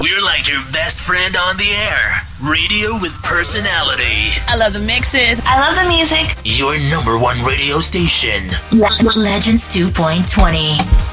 We're like your best friend on the air. Radio with personality. I love the mixes. I love the music. Your number one radio station. Legends 2.20.